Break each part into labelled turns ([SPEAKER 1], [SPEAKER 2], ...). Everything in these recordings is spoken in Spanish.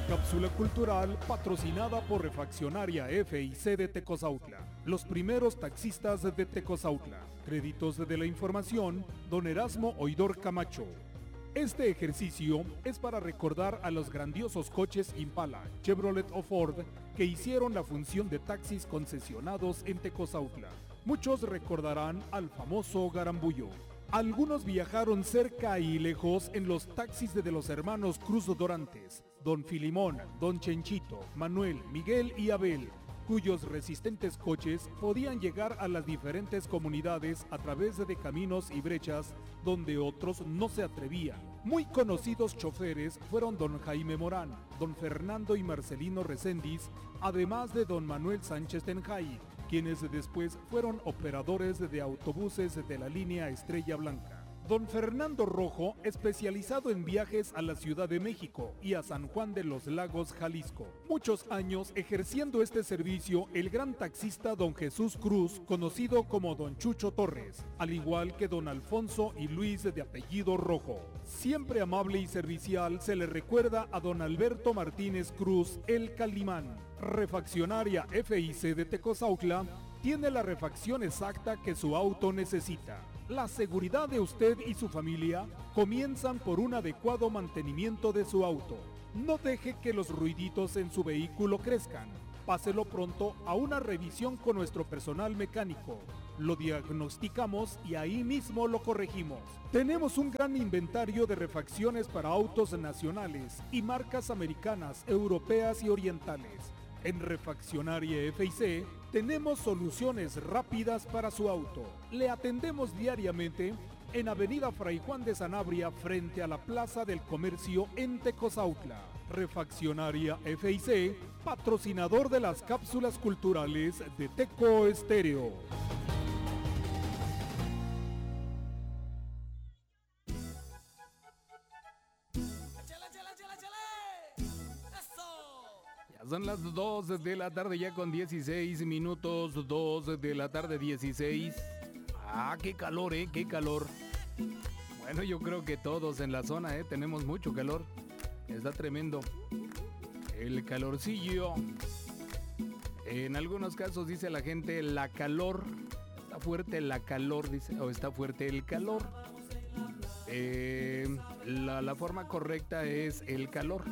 [SPEAKER 1] Cápsula cultural patrocinada por Refaccionaria FIC de Tecozautla. Los primeros taxistas de Tecozautla. Créditos de la información, don Erasmo Oidor Camacho. Este ejercicio es para recordar a los grandiosos coches Impala, Chevrolet o Ford que hicieron la función de taxis concesionados en Tecozautla. Muchos recordarán al famoso Garambullo. Algunos viajaron cerca y lejos en los taxis de los hermanos Cruz Dorantes, Don Filimón, Don Chenchito, Manuel, Miguel y Abel, cuyos resistentes coches podían llegar a las diferentes comunidades a través de caminos y brechas donde otros no se atrevían. Muy conocidos choferes fueron Don Jaime Morán, Don Fernando y Marcelino Reséndiz, además de Don Manuel Sánchez Tenjay, quienes después fueron operadores de autobuses de la línea Estrella Blanca. Don Fernando Rojo, especializado en viajes a la Ciudad de México y a San Juan de los Lagos, Jalisco. Muchos años ejerciendo este servicio el gran taxista Don Jesús Cruz, conocido como Don Chucho Torres, al igual que Don Alfonso y Luis de apellido Rojo. Siempre amable y servicial se le recuerda a Don Alberto Martínez Cruz, el Calimán. Refaccionaria FIC de Tecozautla tiene la refacción exacta que su auto necesita. La seguridad de usted y su familia comienzan por un adecuado mantenimiento de su auto. No deje que los ruiditos en su vehículo crezcan. Páselo pronto a una revisión con nuestro personal mecánico. Lo diagnosticamos y ahí mismo lo corregimos. Tenemos un gran inventario de refacciones para autos nacionales y marcas americanas, europeas y orientales. En Refaccionaria FIC tenemos soluciones rápidas para su auto. Le atendemos diariamente en Avenida Fray Juan de Sanabria frente a la Plaza del Comercio en Tecozautla. Refaccionaria FIC, patrocinador de las cápsulas culturales de Teco Estéreo.
[SPEAKER 2] Son las 2 de la tarde ya con 16 minutos, 2 de la tarde 16. Ah, qué calor, qué calor. Bueno, yo creo que todos en la zona, tenemos mucho calor. Está tremendo el calorcillo. En algunos casos dice la gente la calor. Está fuerte la calor, dice, o está fuerte el calor. La forma correcta es el calor.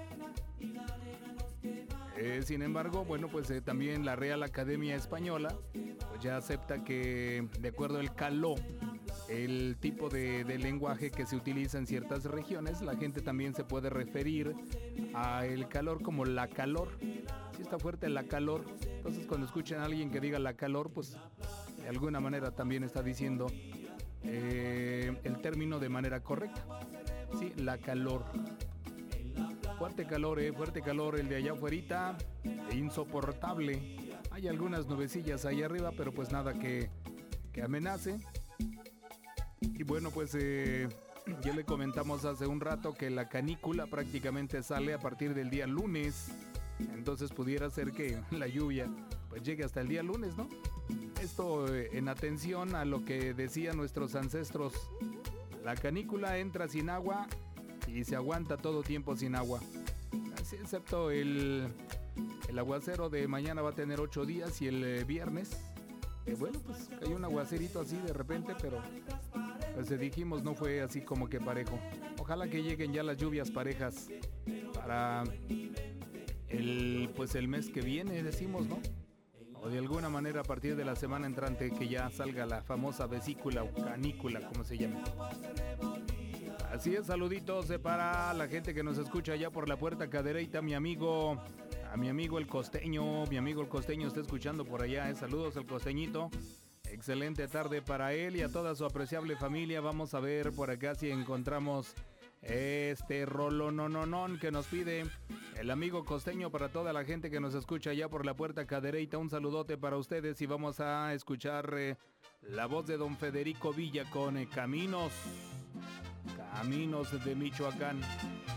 [SPEAKER 2] Sin embargo, bueno, pues también la Real Academia Española pues ya acepta que de acuerdo al caló, el tipo de lenguaje que se utiliza en ciertas regiones, la gente también se puede referir a el calor como la calor. Si está fuerte la calor, entonces cuando escuchen a alguien que diga la calor, pues de alguna manera también está diciendo el término de manera correcta. Sí, la calor. Fuerte calor el de allá afuerita, insoportable. Hay algunas nubecillas ahí arriba, pero pues nada que amenace. Y bueno, pues ya le comentamos hace un rato que la canícula prácticamente sale a partir del día lunes. Entonces pudiera ser que la lluvia pues llegue hasta el día lunes, ¿no? Esto en atención a lo que decían nuestros ancestros. La canícula entra sin agua y se aguanta todo tiempo sin agua. Así, excepto el aguacero de mañana va a tener 8 días y el viernes, bueno, pues hay un aguacerito así de repente, pero pues dijimos no fue así como que parejo. Ojalá que lleguen ya las lluvias parejas para el mes que viene, decimos, ¿no? O de alguna manera a partir de la semana entrante que ya salga la famosa vesícula o canícula, como se llama. Así es, saluditos para la gente que nos escucha allá por la Puerta Cadereyta, a mi amigo el costeño, está escuchando por allá, saludos al costeñito, excelente tarde para él y a toda su apreciable familia. Vamos a ver por acá si encontramos este rolonononón que nos pide el amigo costeño para toda la gente que nos escucha allá por la Puerta Cadereyta. Un saludote para ustedes y vamos a escuchar la voz de don Federico Villa con Caminos de Michoacán.